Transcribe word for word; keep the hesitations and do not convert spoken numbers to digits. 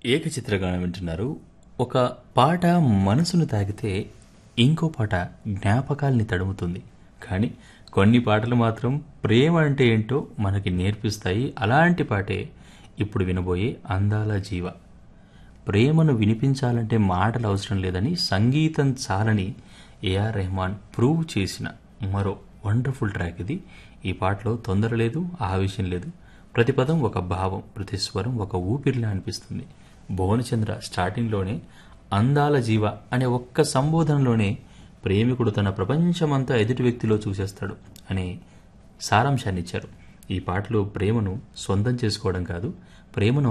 ఏకచిత్రగానం వింటున్నారు. ఒక పాట మనసును తాకితే ఇంకో పాట జ్ఞాపకాల్ని తడుముతుంది. కానీ కొన్ని పాటలు మాత్రం ప్రేమ అంటే ఏంటో మనకి నేర్పిస్తాయి. అలాంటి పాటే ఇప్పుడు వినబోయే అందాల జీవ. ప్రేమను వినిపించాలంటే మాటలు అవసరం లేదని, సంగీతం చాలని ఏఆర్ రెహమాన్ ప్రూవ్ చేసిన మరో వండర్ఫుల్ ట్రాక్ ఇది. ఈ పాటలో తొందర లేదు, ఆవేశం లేదు. ప్రతి పదం ఒక భావం, ప్రతి స్వరం ఒక ఊపిరిలా అనిపిస్తుంది. భువనచంద్ర స్టార్టింగ్లోనే అందాల జీవ అనే ఒక్క సంబోధనలోనే ప్రేమికుడు తన ప్రపంచమంతా ఎదుటి వ్యక్తిలో చూసేస్తాడు అనే సారాంశాన్ని ఇచ్చారు. ఈ పాటలో ప్రేమను సొంతం చేసుకోవడం కాదు, ప్రేమను